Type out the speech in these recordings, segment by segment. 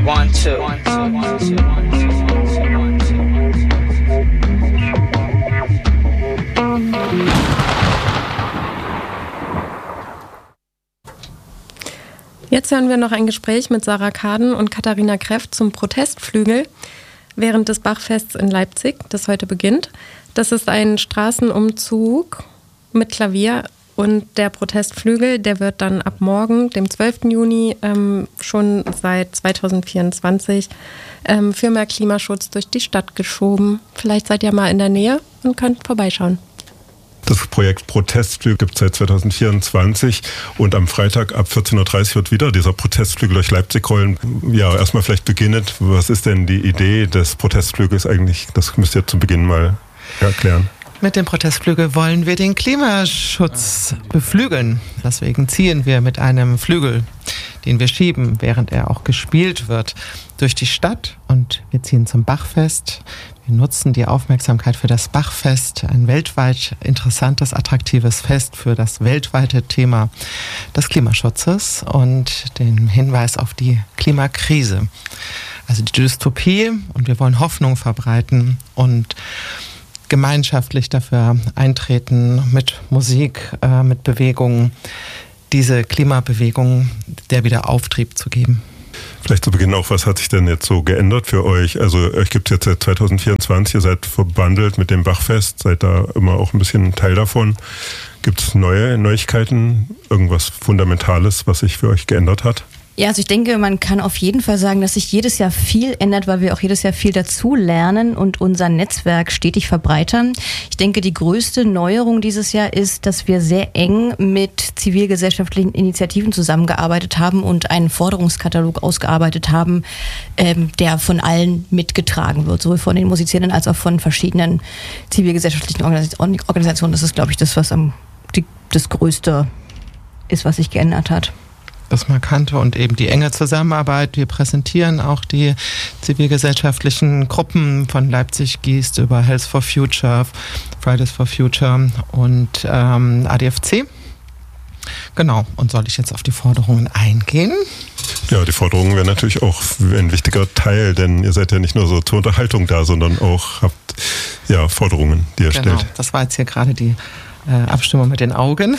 1, 2. Jetzt hören wir noch ein Gespräch mit Sarah Kaden und Katharina Kreft zum Protestflügel während des Bachfests in Leipzig, das heute beginnt. Das ist ein Straßenumzug mit Klavier und der Protestflügel, der wird dann ab morgen, dem 12. Juni, schon seit 2024 für mehr Klimaschutz durch die Stadt geschoben. Vielleicht seid ihr mal in der Nähe und könnt vorbeischauen. Das Projekt Protestflügel gibt es seit 2024 und am Freitag ab 14.30 Uhr wird wieder dieser Protestflügel durch Leipzig rollen. Ja, erstmal vielleicht beginnend. Was ist denn die Idee des Protestflügels eigentlich? Das müsst ihr zu Beginn mal erklären. Mit dem Protestflügel wollen wir den Klimaschutz beflügeln. Deswegen ziehen wir mit einem Flügel, den wir schieben, während er auch gespielt wird, durch die Stadt. Und wir ziehen zum Bachfest. Wir nutzen die Aufmerksamkeit für das Bachfest, ein weltweit interessantes, attraktives Fest für das weltweite Thema des Klimaschutzes und den Hinweis auf die Klimakrise. Also die Dystopie, und wir wollen Hoffnung verbreiten und gemeinschaftlich dafür eintreten, mit Musik, mit Bewegungen, diese Klimabewegung der wieder Auftrieb zu geben. Vielleicht zu Beginn auch, was hat sich denn jetzt so geändert für euch? Also euch gibt es jetzt seit 2024, ihr seid verbandelt mit dem Bachfest, seid da immer auch ein bisschen Teil davon. Gibt es neue Neuigkeiten, irgendwas Fundamentales, was sich für euch geändert hat? Ja, also ich denke, man kann auf jeden Fall sagen, dass sich jedes Jahr viel ändert, weil wir auch jedes Jahr viel dazu lernen und unser Netzwerk stetig verbreitern. Ich denke, die größte Neuerung dieses Jahr ist, dass wir sehr eng mit zivilgesellschaftlichen Initiativen zusammengearbeitet haben und einen Forderungskatalog ausgearbeitet haben, der von allen mitgetragen wird, sowohl von den Musizierenden als auch von verschiedenen zivilgesellschaftlichen Organisationen. Das ist, glaube ich, das, was das Größte ist, was sich geändert hat. Das Markante und eben die enge Zusammenarbeit. Wir präsentieren auch die zivilgesellschaftlichen Gruppen von Leipzig Gießt über Health for Future, Fridays for Future und ADFC. Genau, und soll ich jetzt auf die Forderungen eingehen? Ja, die Forderungen wären natürlich auch ein wichtiger Teil, denn ihr seid ja nicht nur so zur Unterhaltung da, sondern auch habt ja Forderungen, die ihr stellt. Das war jetzt hier gerade die Abstimmung mit den Augen.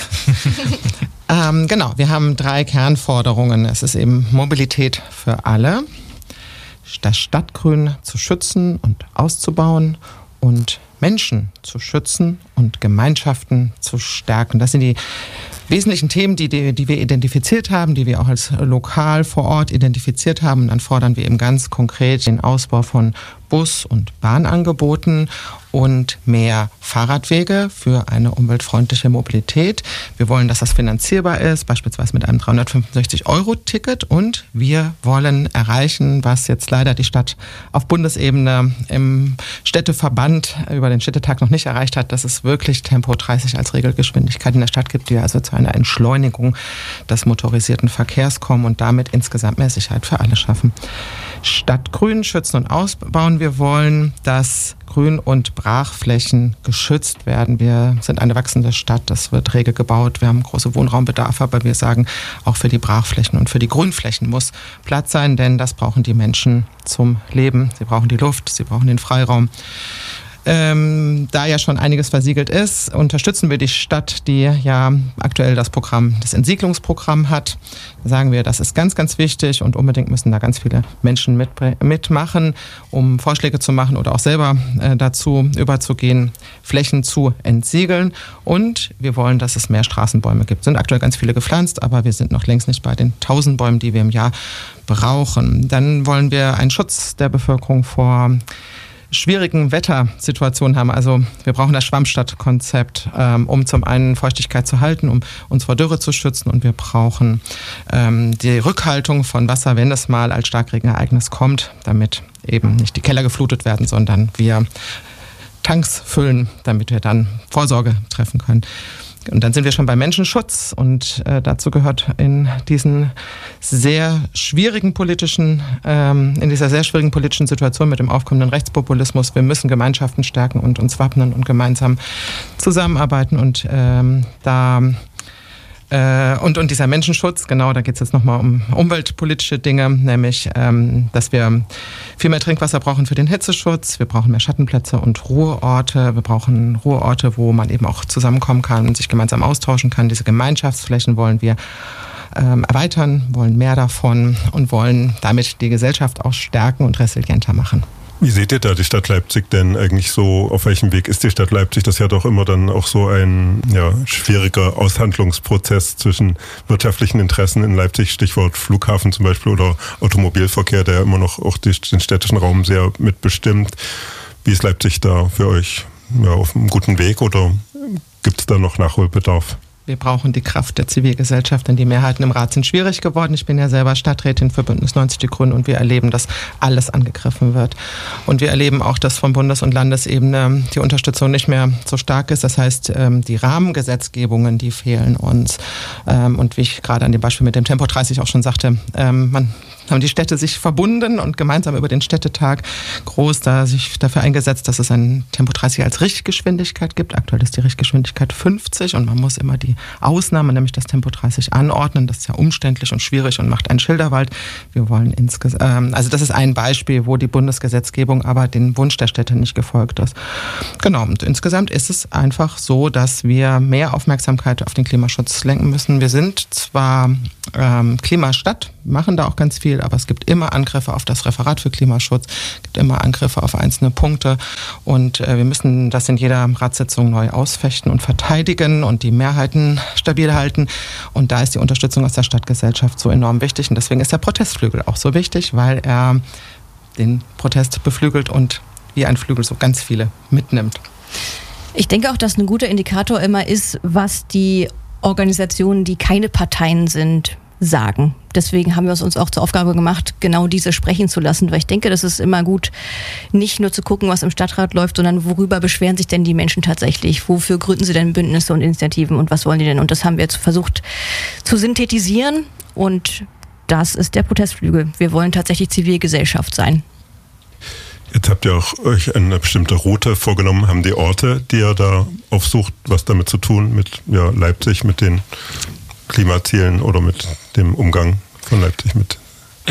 Genau, wir haben 3 Kernforderungen. Es ist eben Mobilität für alle, das Stadtgrün zu schützen und auszubauen und Menschen zu schützen und Gemeinschaften zu stärken. Das sind die wesentlichen Themen, die wir identifiziert haben, die wir auch als lokal vor Ort identifiziert haben. Und dann fordern wir eben ganz konkret den Ausbau von Bus- und Bahnangeboten und mehr Fahrradwege für eine umweltfreundliche Mobilität. Wir wollen, dass das finanzierbar ist, beispielsweise mit einem 365-Euro-Ticket. Und wir wollen erreichen, was jetzt leider die Stadt auf Bundesebene im Städteverband über den Städtetag noch nicht erreicht hat, dass es wirklich Tempo 30 als Regelgeschwindigkeit in der Stadt gibt, die also zu einer Entschleunigung des motorisierten Verkehrs kommen und damit insgesamt mehr Sicherheit für alle schaffen. Stadtgrün schützen und ausbauen. Wir wollen, dass Grün- und Brachflächen geschützt werden. Wir sind eine wachsende Stadt, es wird rege gebaut, wir haben große Wohnraumbedarf, aber wir sagen, auch für die Brachflächen und für die Grünflächen muss Platz sein, denn das brauchen die Menschen zum Leben. Sie brauchen die Luft, sie brauchen den Freiraum. Da ja schon einiges versiegelt ist, unterstützen wir die Stadt, die ja aktuell das Entsiedlungsprogramm hat. Da sagen wir, das ist ganz, ganz wichtig und unbedingt müssen da ganz viele Menschen mitmachen, um Vorschläge zu machen oder auch selber dazu überzugehen, Flächen zu entsiegeln. Und wir wollen, dass es mehr Straßenbäume gibt. Es sind aktuell ganz viele gepflanzt, aber wir sind noch längst nicht bei den 1000 Bäumen, die wir im Jahr brauchen. Dann wollen wir einen Schutz der Bevölkerung vor schwierigen Wettersituationen haben. Also wir brauchen das Schwammstadtkonzept, um zum einen Feuchtigkeit zu halten, um uns vor Dürre zu schützen, und wir brauchen die Rückhaltung von Wasser, wenn es mal als Starkregenereignis kommt, damit eben nicht die Keller geflutet werden, sondern wir Tanks füllen, damit wir dann Vorsorge treffen können. Und dann sind wir schon beim Menschenschutz, und dazu gehört in dieser sehr schwierigen politischen Situation mit dem aufkommenden Rechtspopulismus, wir müssen Gemeinschaften stärken und uns wappnen und gemeinsam zusammenarbeiten, und da Und dieser Menschenschutz, genau, da geht es jetzt nochmal um umweltpolitische Dinge, nämlich, dass wir viel mehr Trinkwasser brauchen für den Hitzeschutz, wir brauchen mehr Schattenplätze und Ruheorte, wir brauchen Ruheorte, wo man eben auch zusammenkommen kann, sich gemeinsam austauschen kann. Diese Gemeinschaftsflächen wollen wir erweitern, wollen mehr davon und wollen damit die Gesellschaft auch stärken und resilienter machen. Wie seht ihr da die Stadt Leipzig denn eigentlich so? Auf welchem Weg ist die Stadt Leipzig? Das ist ja doch immer dann auch so ein schwieriger Aushandlungsprozess zwischen wirtschaftlichen Interessen in Leipzig, Stichwort Flughafen zum Beispiel oder Automobilverkehr, der immer noch auch den städtischen Raum sehr mitbestimmt. Wie ist Leipzig da für euch auf einem guten Weg oder gibt es da noch Nachholbedarf? Wir brauchen die Kraft der Zivilgesellschaft, denn die Mehrheiten im Rat sind schwierig geworden. Ich bin ja selber Stadträtin für Bündnis 90 Die Grünen und wir erleben, dass alles angegriffen wird. Und wir erleben auch, dass von Bundes- und Landesebene die Unterstützung nicht mehr so stark ist. Das heißt, die Rahmengesetzgebungen, die fehlen uns. Und wie ich gerade an dem Beispiel mit dem Tempo 30 auch schon sagte, haben die Städte sich verbunden und gemeinsam über den Städtetag groß sich dafür eingesetzt, dass es ein Tempo 30 als Richtgeschwindigkeit gibt. Aktuell ist die Richtgeschwindigkeit 50 und man muss immer die Ausnahme, nämlich das Tempo 30 anordnen. Das ist ja umständlich und schwierig und macht einen Schilderwald. Wir wollen also das ist ein Beispiel, wo die Bundesgesetzgebung aber den Wunsch der Städte nicht gefolgt ist. Genau, und insgesamt ist es einfach so, dass wir mehr Aufmerksamkeit auf den Klimaschutz lenken müssen. Wir sind zwar Klimastadt, machen da auch ganz viel, aber es gibt immer Angriffe auf das Referat für Klimaschutz, es gibt immer Angriffe auf einzelne Punkte und wir müssen das in jeder Ratssitzung neu ausfechten und verteidigen und die Mehrheiten stabil halten und da ist die Unterstützung aus der Stadtgesellschaft so enorm wichtig und deswegen ist der Protestflügel auch so wichtig, weil er den Protest beflügelt und wie ein Flügel so ganz viele mitnimmt. Ich denke auch, dass ein guter Indikator immer ist, was die Organisationen, die keine Parteien sind, sagen. Deswegen haben wir es uns auch zur Aufgabe gemacht, genau diese sprechen zu lassen, weil ich denke, das ist immer gut, nicht nur zu gucken, was im Stadtrat läuft, sondern worüber beschweren sich denn die Menschen tatsächlich? Wofür gründen sie denn Bündnisse und Initiativen und was wollen die denn? Und das haben wir jetzt versucht zu synthetisieren und das ist der Protestflügel. Wir wollen tatsächlich Zivilgesellschaft sein. Jetzt habt ihr auch euch eine bestimmte Route vorgenommen. Haben die Orte, die ihr da aufsucht, was damit zu tun mit Leipzig, mit den Klimazielen oder mit dem Umgang von Leipzig mit?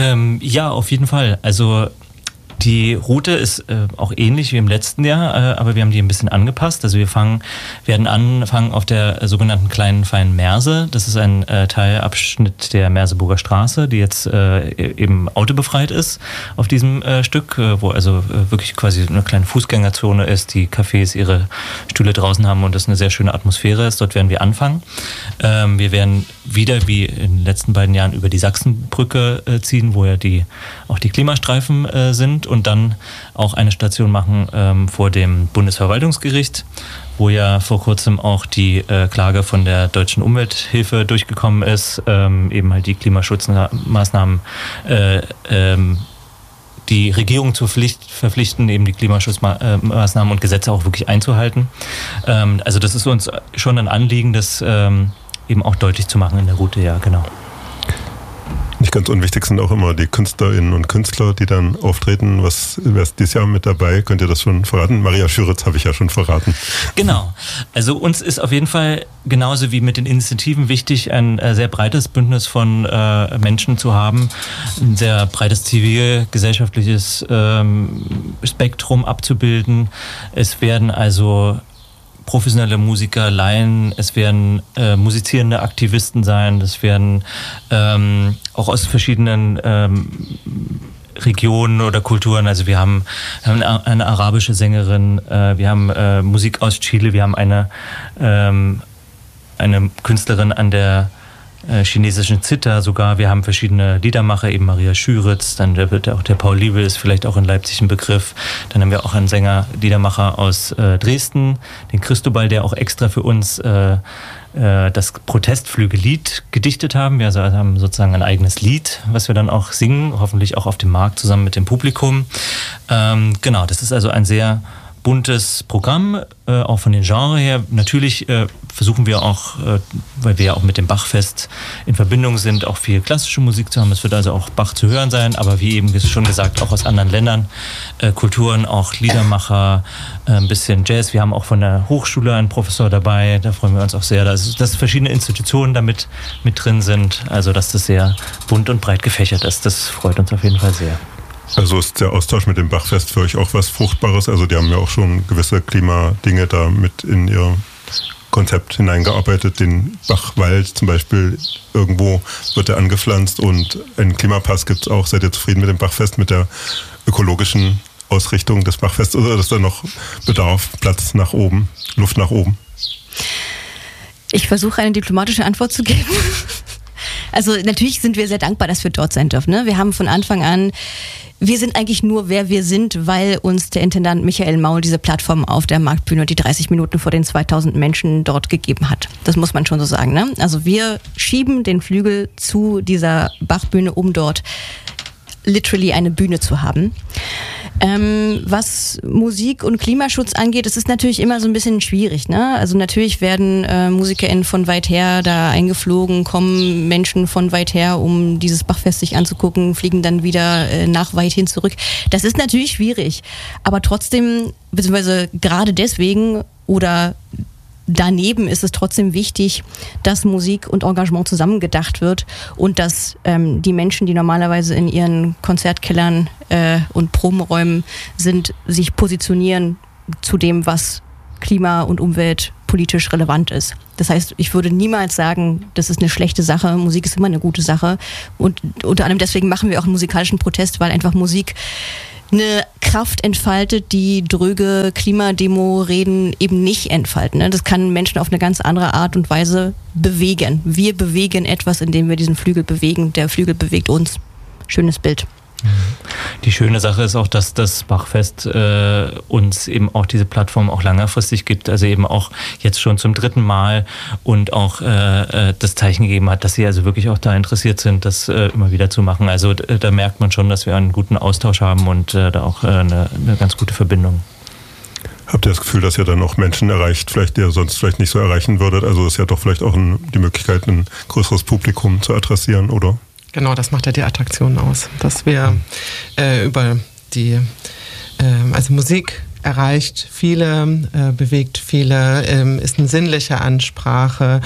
Ja, auf jeden Fall. Also die Route ist auch ähnlich wie im letzten Jahr, aber wir haben die ein bisschen angepasst. Also wir werden anfangen auf der sogenannten kleinen feinen Merse. Das ist ein Teilabschnitt der Merseburger Straße, die jetzt eben autobefreit ist auf diesem Stück, wo also wirklich quasi eine kleine Fußgängerzone ist, die Cafés ihre Stühle draußen haben und das eine sehr schöne Atmosphäre ist. Dort werden wir anfangen. Wir werden wieder wie in den letzten beiden Jahren über die Sachsenbrücke ziehen, wo ja auch die Klimastreifen sind. Und dann auch eine Station machen vor dem Bundesverwaltungsgericht, wo ja vor kurzem auch die Klage von der Deutschen Umwelthilfe durchgekommen ist, eben halt die Klimaschutzmaßnahmen die Regierung zur Pflicht verpflichten, eben die Klimaschutzmaßnahmen und Gesetze auch wirklich einzuhalten. Also das ist uns schon ein Anliegen, das eben auch deutlich zu machen in der Route, ja, genau. Nicht ganz unwichtig sind auch immer die Künstlerinnen und Künstler, die dann auftreten. Wer ist dieses Jahr mit dabei? Könnt ihr das schon verraten? Maria Schüritz habe ich ja schon verraten. Genau. Also uns ist auf jeden Fall genauso wie mit den Initiativen wichtig, ein sehr breites Bündnis von Menschen zu haben, ein sehr breites zivilgesellschaftliches Spektrum abzubilden. Es werden also professionelle Musiker, Laien, es werden musizierende Aktivisten sein, es werden auch aus verschiedenen Regionen oder Kulturen, also wir haben eine arabische Sängerin, wir haben Musik aus Chile, wir haben eine Künstlerin an der chinesischen Zither sogar. Wir haben verschiedene Liedermacher, eben Maria Schüritz, dann wird auch der Paul Liebel, ist vielleicht auch in Leipzig ein Begriff. Dann haben wir auch einen Sänger, Liedermacher aus Dresden, den Christobal, der auch extra für uns das Protestflügellied gedichtet haben. Wir also haben sozusagen ein eigenes Lied, was wir dann auch singen, hoffentlich auch auf dem Markt zusammen mit dem Publikum. Genau, das ist also ein sehr buntes Programm, auch von den Genres her. Natürlich versuchen wir auch, weil wir ja auch mit dem Bachfest in Verbindung sind, auch viel klassische Musik zu haben. Es wird also auch Bach zu hören sein, aber wie eben schon gesagt, auch aus anderen Ländern, Kulturen, auch Liedermacher, ein bisschen Jazz. Wir haben auch von der Hochschule einen Professor dabei, da freuen wir uns auch sehr, dass verschiedene Institutionen damit mit drin sind, also dass das sehr bunt und breit gefächert ist. Das freut uns auf jeden Fall sehr. Also ist der Austausch mit dem Bachfest für euch auch was Fruchtbares? Also die haben ja auch schon gewisse Klimadinge da mit in ihr Konzept hineingearbeitet. Den Bachwald zum Beispiel, irgendwo wird er angepflanzt und einen Klimapass gibt es auch. Seid ihr zufrieden mit dem Bachfest, mit der ökologischen Ausrichtung des Bachfests? Oder ist da noch Bedarf, Platz nach oben, Luft nach oben? Ich versuche eine diplomatische Antwort zu geben. Also natürlich sind wir sehr dankbar, dass wir dort sein dürfen. Ne? Wir haben von Anfang an, wir sind eigentlich nur, wer wir sind, weil uns der Intendant Michael Maul diese Plattform auf der Marktbühne, die 30 Minuten vor den 2000 Menschen dort gegeben hat. Das muss man schon so sagen. Ne? Also wir schieben den Flügel zu dieser Bachbühne, um dort literally eine Bühne zu haben. Was Musik und Klimaschutz angeht, das ist natürlich immer so ein bisschen schwierig. Ne? Also natürlich werden MusikerInnen von weit her da eingeflogen, kommen Menschen von weit her, um dieses Bachfest sich anzugucken, fliegen dann wieder nach weit hin zurück. Das ist natürlich schwierig, aber trotzdem, beziehungsweise gerade deswegen oder daneben ist es trotzdem wichtig, dass Musik und Engagement zusammengedacht wird und dass die Menschen, die normalerweise in ihren Konzertkellern und Probenräumen sind, sich positionieren zu dem, was Klima- und Umwelt politisch relevant ist. Das heißt, ich würde niemals sagen, das ist eine schlechte Sache. Musik ist immer eine gute Sache. Und unter anderem deswegen machen wir auch einen musikalischen Protest, weil einfach Musik eine Kraft entfaltet, die dröge Klimademo-Reden eben nicht entfalten. Das kann Menschen auf eine ganz andere Art und Weise bewegen. Wir bewegen etwas, indem wir diesen Flügel bewegen. Der Flügel bewegt uns. Schönes Bild. Die schöne Sache ist auch, dass das Bachfest uns eben auch diese Plattform auch längerfristig gibt, also eben auch jetzt schon zum 3. Mal und auch das Zeichen gegeben hat, dass sie also wirklich auch da interessiert sind, das immer wieder zu machen. Also da merkt man schon, dass wir einen guten Austausch haben und da auch eine ganz gute Verbindung. Habt ihr das Gefühl, dass ihr dann auch Menschen erreicht, vielleicht die ihr sonst vielleicht nicht so erreichen würdet? Also ist ja doch vielleicht auch die Möglichkeit, ein größeres Publikum zu adressieren, oder? Genau, das macht ja die Attraktion aus, dass wir über die, also Musik erreicht viele, bewegt viele, ist eine sinnliche Ansprache,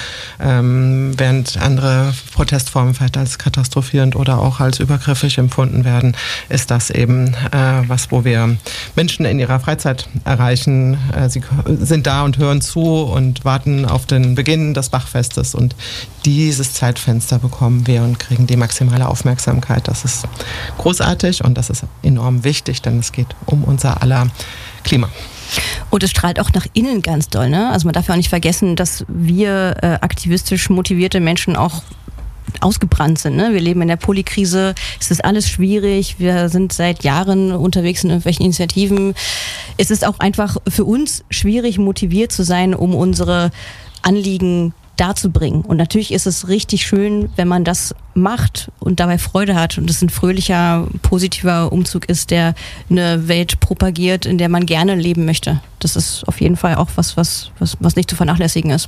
während andere Protestformen vielleicht als katastrophierend oder auch als übergriffig empfunden werden, ist das eben wo wir Menschen in ihrer Freizeit erreichen. Sie sind da und hören zu und warten auf den Beginn des Bachfestes und dieses Zeitfenster bekommen wir und kriegen die maximale Aufmerksamkeit. Das ist großartig und das ist enorm wichtig, denn es geht um unser aller Klima. Und es strahlt auch nach innen ganz doll. Ne? Also man darf ja auch nicht vergessen, dass wir aktivistisch motivierte Menschen auch ausgebrannt sind. Ne? Wir leben in der Polykrise, es ist alles schwierig, wir sind seit Jahren unterwegs in irgendwelchen Initiativen. Es ist auch einfach für uns schwierig, motiviert zu sein, um unsere Anliegen darzubringen. Und natürlich ist es richtig schön, wenn man das macht und dabei Freude hat und es ein fröhlicher, positiver Umzug ist, der eine Welt propagiert, in der man gerne leben möchte. Das ist auf jeden Fall auch was nicht zu vernachlässigen ist.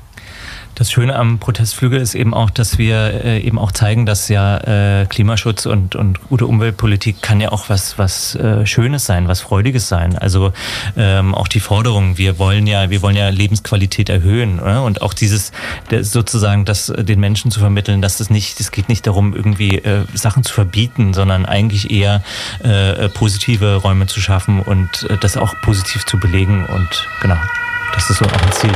Das Schöne am Protestflügel ist eben auch, dass wir eben auch zeigen, dass ja Klimaschutz und gute Umweltpolitik kann ja auch was Schönes sein, was Freudiges sein. Also auch die Forderung, wir wollen ja Lebensqualität erhöhen, oder? Und auch sozusagen das den Menschen zu vermitteln, dass es geht nicht darum, irgendwie Sachen zu verbieten, sondern eigentlich eher positive Räume zu schaffen und das auch positiv zu belegen. Und genau, das ist so auch ein Ziel.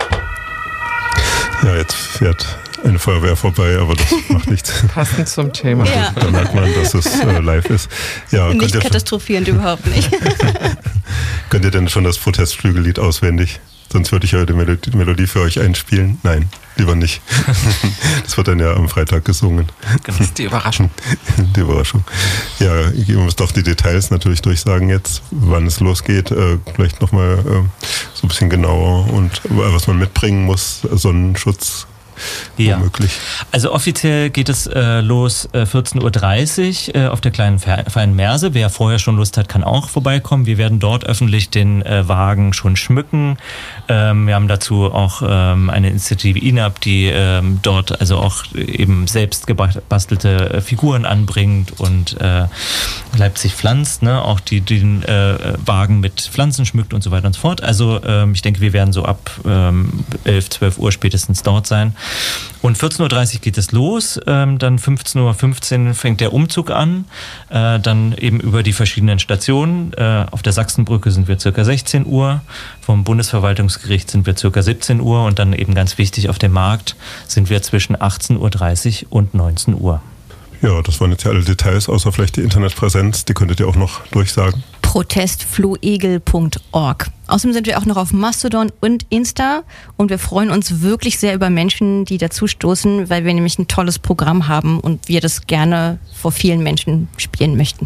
Ja, jetzt fährt eine Feuerwehr vorbei, aber das macht nichts. Passend zum Thema. Ja. Da merkt man, dass es live ist. Ja, nicht katastrophierend, überhaupt nicht. Könnt ihr denn schon das Protestflügellied auswendig? Sonst würde ich ja die Melodie für euch einspielen. Nein, lieber nicht. Das wird dann ja am Freitag gesungen. Das ist die Überraschung. Die Überraschung. Ja, ich muss doch die Details natürlich durchsagen jetzt, wann es losgeht. Vielleicht nochmal so ein bisschen genauer und was man mitbringen muss. Sonnenschutz, womöglich? Also offiziell geht es los 14.30 Uhr auf der kleinen feinen Merse. Wer vorher schon Lust hat, kann auch vorbeikommen. Wir werden dort öffentlich den Wagen schon schmücken. Wir haben dazu auch eine Initiative INAP, die dort also auch eben selbst gebastelte Figuren anbringt und Leipzig pflanzt, ne? Auch den Wagen mit Pflanzen schmückt und so weiter und so fort. Also ich denke, wir werden so ab 11, 12 Uhr spätestens dort sein. Und 14.30 Uhr geht es los, dann 15.15 Uhr fängt der Umzug an, dann eben über die verschiedenen Stationen. Auf der Sachsenbrücke sind wir ca. 16 Uhr, vom Bundesverwaltungsgericht sind wir ca. 17 Uhr und dann eben ganz wichtig, auf dem Markt sind wir zwischen 18.30 Uhr und 19 Uhr. Ja, das waren jetzt ja alle Details, außer vielleicht die Internetpräsenz, die könntet ihr auch noch durchsagen. protestflohegel.org. Außerdem sind wir auch noch auf Mastodon und Insta und wir freuen uns wirklich sehr über Menschen, die dazu stoßen, weil wir nämlich ein tolles Programm haben und wir das gerne vor vielen Menschen spielen möchten.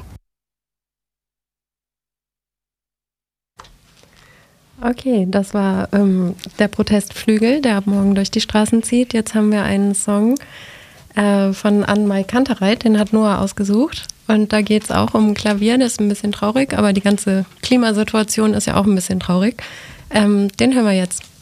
Okay, das war der Protestflügel, der ab morgen durch die Straßen zieht. Jetzt haben wir einen Song von Ann-Mai Kantereit, den hat Noah ausgesucht. Und da geht es auch um Klavier, das ist ein bisschen traurig, aber die ganze Klimasituation ist ja auch ein bisschen traurig. Den hören wir jetzt.